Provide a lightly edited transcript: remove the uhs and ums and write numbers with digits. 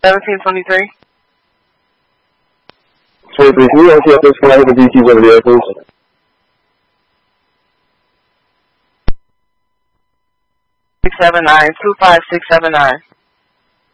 1723. 23. Can you also get this flight with the DTs over the air, please? 679, 25679.